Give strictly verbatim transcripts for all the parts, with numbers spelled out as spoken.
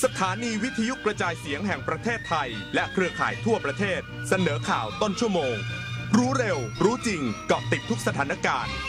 สถานีวิทยุกระจายเสียงแห่งประเทศไทยและเครือข่ายทั่วประเทศเสนอข่าวต้นชั่วโมงรู้เร็วรู้จริงเกาะติดทุกสถานการณ์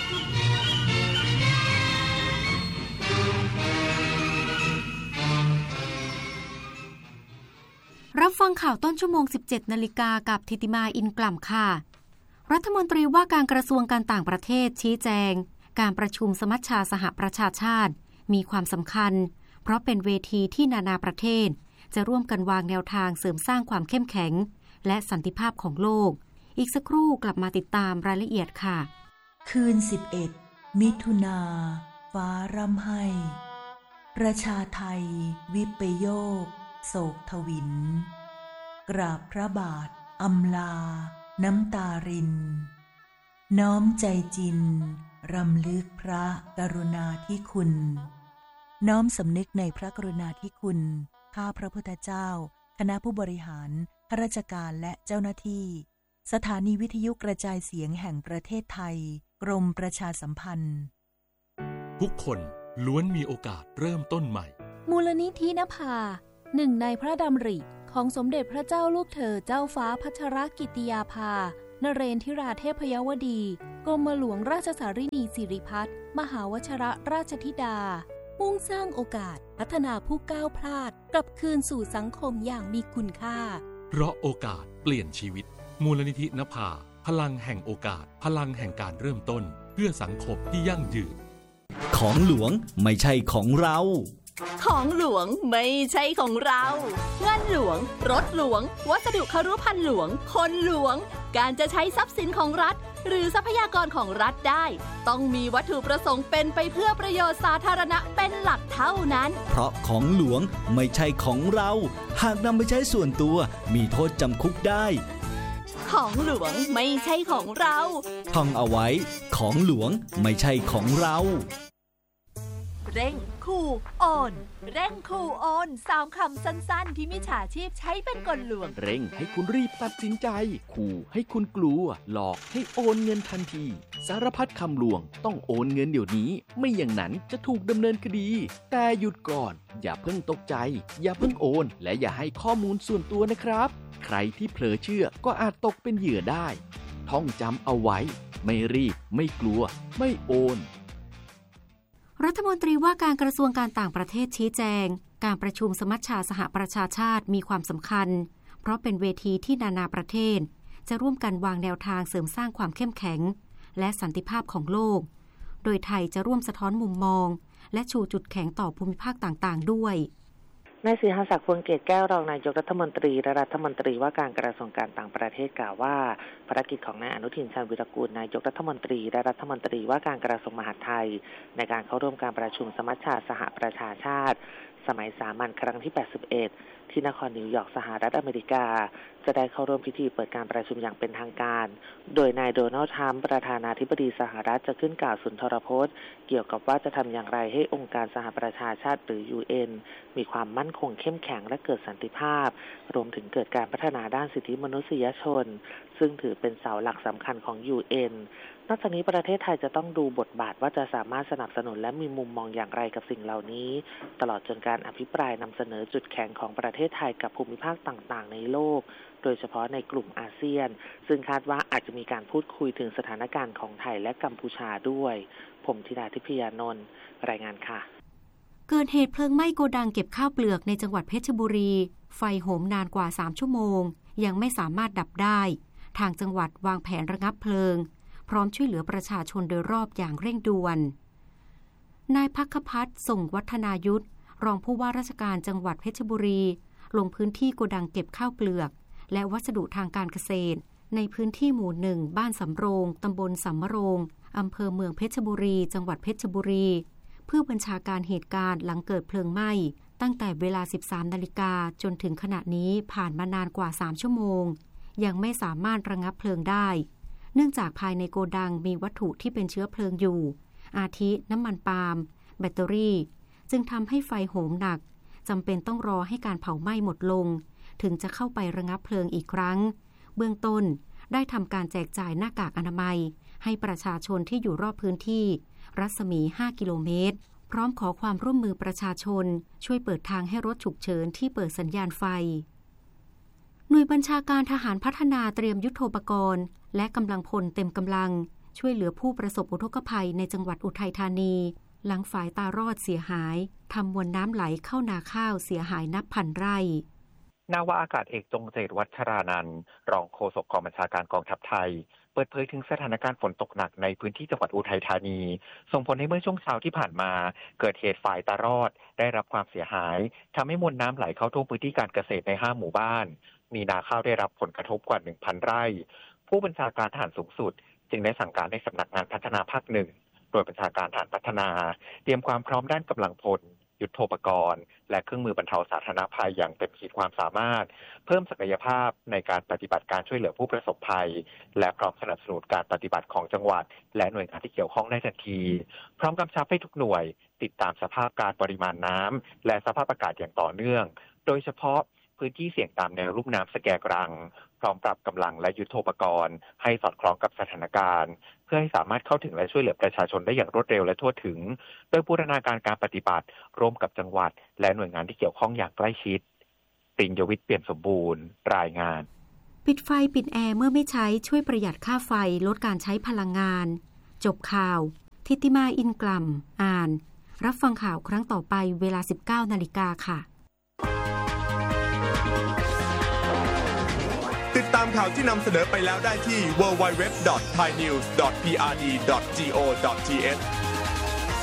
รับฟังข่าวต้นชั่วโมง สิบเจ็ดนาฬิกากับธิติมาอินกล่ำค่ะรัฐมนตรีว่าการกระทรวงการต่างประเทศชี้แจงการประชุมสมัชชาสหประชาชาติมีความสำคัญเพราะเป็นเวทีที่นานาประเทศจะร่วมกันวางแนวทางเสริมสร้างความเข้มแข็งและสันติภาพของโลกอีกสักครู่กลับมาติดตามรายละเอียดค่ะคืนสิบเอ็ดมิถุนาฟ้าร่ำไห้ประชาไทยวิปโยคโศกทวินกราบพระบาทอำลาน้ำตารินน้อมใจจินรำลึกพระกรุณาธิคุณน้อมสำนึกในพระกรุณาธิคุณข้าพระพุทธเจ้าคณะผู้บริหารข้าราชการและเจ้าหน้าที่สถานีวิทยุกระจายเสียงแห่งประเทศไทยกรมประชาสัมพันธ์ทุกคนล้วนมีโอกาสเริ่มต้นใหม่มูลนิธินภาหนึ่งในพระดำริของสมเด็จพระเจ้าลูกเธอเจ้าฟ้าพัชรกิติยาภานเรนทิราเทพยวดีกรมหลวงราชสารินีสิริพัฒน์มหาวชิรราชธิดามุ่งสร้างโอกาสพัฒนาผู้ก้าวพลาดกลับคืนสู่สังคมอย่างมีคุณค่าเพราะโอกาสเปลี่ยนชีวิตมูลนิธินภาพลังแห่งโอกาสพลังแห่งการเริ่มต้นเพื่อสังคมที่ยั่งยืนของหลวงไม่ใช่ของเราของหลวงไม่ใช่ของเราเงินหลวงรถหลวงวัสดุครุภัณฑ์หลวงคนหลวงการจะใช้ทรัพย์สินของรัฐหรือทรัพยากรของรัฐได้ต้องมีวัตถุประสงค์เป็นไปเพื่อประโยชน์สาธารณะเป็นหลักเท่านั้นเพราะของหลวงไม่ใช่ของเราหากนำไปใช้ส่วนตัวมีโทษจำคุกได้ของหลวงไม่ใช่ของเราท่องเอาไว้ของหลวงไม่ใช่ของเราเร่งขู่โอนเร่งขู่โอนสามคำสั้นๆที่มิจฉาชีพใช้เป็นกลลวงเร่งให้คุณรีบตัดสินใจขู่ให้คุณกลัวหลอกให้โอนเงินทันทีสารพัดคำลวงต้องโอนเงินเดี๋ยวนี้ไม่อย่างนั้นจะถูกดำเนินคดีแต่หยุดก่อนอย่าเพิ่งตกใจอย่าเพิ่งโอนและอย่าให้ข้อมูลส่วนตัวนะครับใครที่เผลอเชื่อก็อาจตกเป็นเหยื่อได้ท่องจำเอาไว้ไม่รีบไม่กลัวไม่โอนรัฐมนตรีว่าการกระทรวงการต่างประเทศชี้แจงการประชุมสมัชชาสหประชาชาติมีความสำคัญเพราะเป็นเวทีที่นานาประเทศจะร่วมกันวางแนวทางเสริมสร้างความเข้มแข็งและสันติภาพของโลกโดยไทยจะร่วมสะท้อนมุมมองและชูจุดแข็งต่อภูมิภาคต่างๆด้วยนายศรีหศักดิ์ พวงเกตแก้วรองนายกรัฐมนตรีและรัฐมนตรีว่าการกระทรวงการต่างประเทศกล่าวว่าภารกิจของนายอนุทินชาญวิรากูลนายกรัฐมนตรีและรัฐมนตรีว่าการกระทรวงมหาดไทยในการเข้าร่วมการประชุมสมัชชาสหประชาชาติสมัยสามัญครั้งที่แปดสิบเอ็ดที่นครนิวยอร์กสหรัฐอเมริกาจะได้เข้าร่วมพิธีเปิดการประชุมอย่างเป็นทางการโดยนายโดนัลด์ทรัมป์ประธานาธิบดีสหรัฐจะขึ้นกล่าวสุนทรพจน์เกี่ยวกับว่าจะทำอย่างไรให้องค์การสหประชาชาติหรือ ยู เอ็น มีความมั่นคงเข้มแข็งและเกิดสันติภาพรวมถึงเกิดการพัฒนาด้านสิทธิมนุษยชนซึ่งถือเป็นเสาหลักสำคัญของ ยู เอ็น นอกจากนี้ประเทศไทยจะต้องดูบทบาทว่าจะสามารถสนับสนุนและมีมุมมองอย่างไรกับสิ่งเหล่านี้ตลอดจนการอภิปรายนำเสนอจุดแข็งของประเทศไทยกับภูมิภาคต่างๆในโลกโดยเฉพาะในกลุ่มอาเซียนซึ่งคาดว่าอาจจะมีการพูดคุยถึงสถานการณ์ของไทยและกัมพูชาด้วยผมธิดาทิพยานนท์รายงานค่ะเกิดเหตุเพลิงไหม้โกดังเก็บข้าวเปลือกในจังหวัดเพชรบุรีไฟโหมนานกว่าสามชั่วโมงยังไม่สามารถดับได้ทางจังหวัดวางแผนระงับเพลิงพร้อมช่วยเหลือประชาชนโดยรอบอย่างเร่งด่วนนายภัคพัฒน์ส่งวัฒนายุทธรองผู้ว่าราชการจังหวัดเพชรบุรีลงพื้นที่โกดังเก็บข้าวเปลือกและวัสดุทางการเกษตรในพื้นที่หมู่หนึ่งบ้านสำโรงตำบลสำโรงอำเภอเมืองเพชรบุรีจังหวัดเพชรบุรีเพื่อบัญชาการเหตุการณ์หลังเกิดเพลิงไหม้ตั้งแต่เวลา สิบสามนาฬิกาจนถึงขณะนี้ผ่านมานานกว่าสามชั่วโมงยังไม่สามารถระงับเพลิงได้เนื่องจากภายในโกดังมีวัตถุที่เป็นเชื้อเพลิงอยู่อาทิน้ำมันปาล์มแบตเตอรี่จึงทำให้ไฟโหมหนักจำเป็นต้องรอให้การเผาไหม้หมดลงถึงจะเข้าไประงับเพลิงอีกครั้งเบื้องต้นได้ทำการแจกจ่ายหน้ากากอนามัยให้ประชาชนที่อยู่รอบพื้นที่รัศมีห้ากิโลเมตรพร้อมขอความร่วมมือประชาชนช่วยเปิดทางให้รถฉุกเฉินที่เปิดสัญญาณไฟหน่วยบัญชาการทหารพัฒนาเตรียมยุทโธปกรณ์และกำลังพลเต็มกำลังช่วยเหลือผู้ประสบอุทกภัยในจังหวัดอุทัยธานีหลังฝายตารอดเสียหายทำมวลน้ำไหลเข้านาข้าวเสียหายนับพันไร่นาวาอากาศเอกจงเจตวัชรานันท์รองโฆษกกองบัญชาการกองทัพไทยเปิดเผยถึงสถานการณ์ฝนตกหนักในพื้นที่จังหวัดอุทัยธานีส่งผลให้เมื่อช่วงเช้าที่ผ่านมาเกิดเหตุฝายตารอดได้รับความเสียหายทำให้มวลน้ำไหลเข้าท่วมพื้นที่การเกษตรในห้าหมู่บ้านมีนาข้าวได้รับผลกระทบกว่า หนึ่งพัน ไร่ผู้บัญชาการทหารสูงสุดจึงได้สั่งการให้สำนักงานพัฒนาภาคหนึ่งโดยบัญชาการทหารพัฒนาเตรียมความพร้อมด้านกำลังพลยุทโธปกรณ์และเครื่องมือบรรเทาสาธารณภัยอย่างเต็มขีดความสามารถเพิ่มศักยภาพในการปฏิบัติการช่วยเหลือผู้ประสบภัยและพร้อมสนับสนุนการปฏิบัติของจังหวัดและหน่วยงานที่เกี่ยวข้องได้ทันทีพร้อมกำชับให้ทุกหน่วยติดตามสภาพการปริมาณน้ำและสภาพอากาศอย่างต่อเนื่องโดยเฉพาะพื้นที่เสี่ยงตามแนวลุ่มน้ำสแกกรังพร้อมปรับกำลังและยุทโธปกรณ์ให้สอดคล้องกับสถานการณ์เพื่อให้สามารถเข้าถึงและช่วยเหลือประชาชนได้อย่างรวดเร็วและทั่วถึงโดยบูรณาการการปฏิบัติร่วมกับจังหวัดและหน่วยงานที่เกี่ยวข้องอย่างใกล้ชิดปริญญวิทย์เปี่ยมสมบูรณ์รายงานปิดไฟปิดแอร์เมื่อไม่ใช้ช่วยประหยัดค่าไฟลดการใช้พลังงานจบข่าวทิติมาอินกลัมอ่านรับฟังข่าวครั้งต่อไปเวลา สิบเก้านาฬิกา ค่ะติดตามข่าวที่นำเสนอไปแล้วได้ที่ ดับเบิลยู ดับเบิลยู ดับเบิลยู ดอท ไทยนิวส์ ดอท พี อาร์ ดี ดอท จี โอ ดอท ที เอช